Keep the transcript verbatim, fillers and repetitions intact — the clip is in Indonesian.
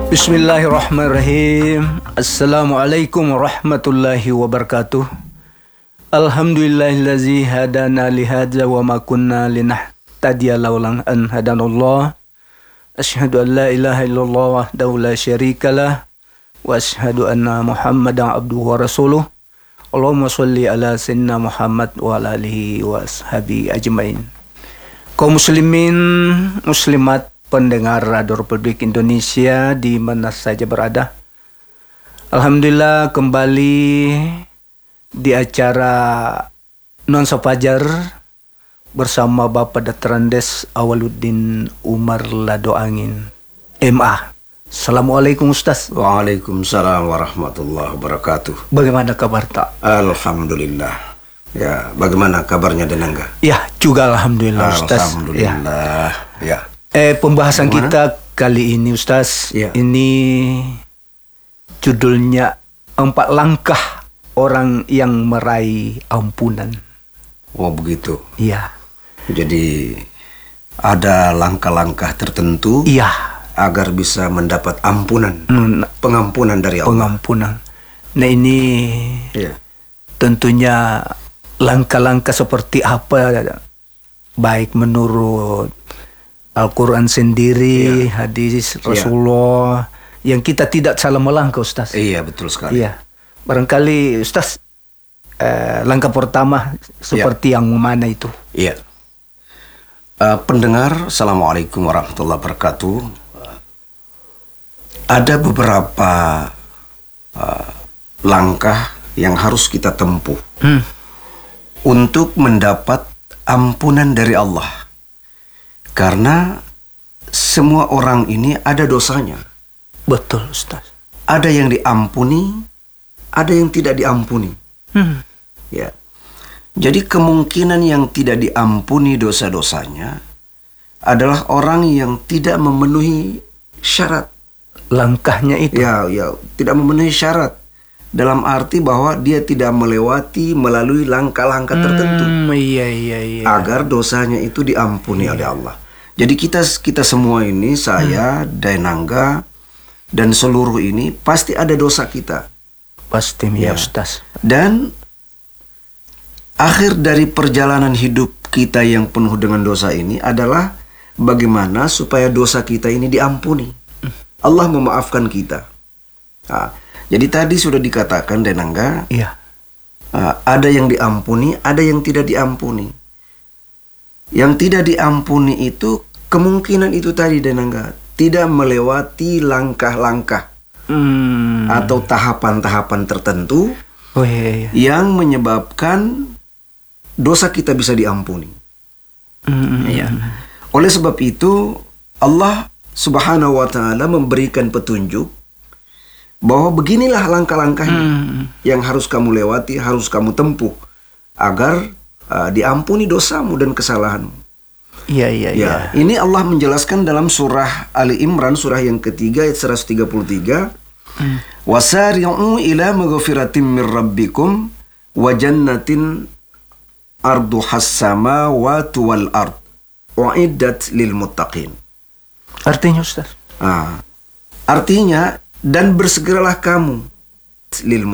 Bismillahirrahmanirrahim. Assalamualaikum warahmatullahi wabarakatuh. Alhamdulillahillazi hadana lihadza wa ma kunna linahtadiya laulan an hadanallah. Asyhadu an la ilaha illallah wahdahu la syarikalah wa asyhadu anna Muhammadan abduhu wa rasuluh. Allahumma sholli ala sayyidina Muhammad wa ala alihi wa ashabi ajmain. Kaum muslimin, muslimat, pendengar Radio Republik Indonesia di mana saja berada. Alhamdulillah kembali di acara Nuansa Fajar bersama Bapak Datrandes Awaluddin Umar Lado Angin M A. Assalamualaikum Ustaz. Waalaikumsalam warahmatullahi wabarakatuh. Bagaimana kabar tak? Alhamdulillah. Ya, bagaimana kabarnya Denangga? Ya, juga Alhamdulillah Ustaz. Alhamdulillah. Ya. ya. Eh, pembahasan Bagaimana? kita kali ini Ustaz, ya. Ini judulnya Empat Langkah Orang yang Meraih Ampunan. Oh begitu. Iya. Jadi ada langkah-langkah tertentu. Iya. Agar bisa mendapat ampunan, hmm. pengampunan dari Allah. Pengampunan. Nah ini ya. Tentunya langkah-langkah seperti apa? Baik menurut Al-Quran sendiri, ya. hadis Rasulullah, ya. yang kita tidak salah melangkah Ustaz. Iya betul sekali. Iya. Barangkali Ustaz, eh, langkah pertama seperti ya. yang mana itu? Iya. Uh, pendengar, Assalamualaikum warahmatullahi wabarakatuh. Ada beberapa uh, langkah yang harus kita tempuh hmm. untuk mendapat ampunan dari Allah. Karena semua orang ini ada dosanya. Betul, Ustaz. Ada yang diampuni, ada yang tidak diampuni. Hmm. Ya. Jadi kemungkinan yang tidak diampuni dosa-dosanya adalah orang yang tidak memenuhi syarat. Langkahnya itu. Ya, ya, tidak memenuhi syarat. Dalam arti bahwa dia tidak melewati melalui langkah-langkah hmm, tertentu. Iya, iya, iya. Agar dosanya itu diampuni iya. oleh Allah. Jadi kita kita semua ini, saya, hmm. Daenangga, dan seluruh ini pasti ada dosa kita. Pasti ya, Ustaz. Dan akhir dari perjalanan hidup kita yang penuh dengan dosa ini adalah bagaimana supaya dosa kita ini diampuni. Hmm. Allah memaafkan kita. Nah, jadi tadi sudah dikatakan Daenangga, iya. uh, ada yang diampuni, ada yang tidak diampuni. Yang tidak diampuni itu kemungkinan itu tadi Daenangga, tidak melewati langkah-langkah hmm. atau tahapan-tahapan tertentu oh, iya, iya. yang menyebabkan dosa kita bisa diampuni. Hmm. Ya. Oleh sebab itu Allah Subhanahu wa ta'ala memberikan petunjuk bahwa beginilah langkah-langkahnya hmm. yang harus kamu lewati, harus kamu tempuh agar uh, diampuni dosamu dan kesalahanmu. Iya, iya, iya. Ya, ini Allah menjelaskan dalam surah Ali Imran, surah yang ketiga ayat seratus tiga puluh tiga. Hmm. Wasari'u ila maghfiratin mir rabbikum wa jannatin arduhas samawati wal ard uiddat lil muttaqin. Artinya Ustaz? Ah, artinya dan bersegeralah kamu lil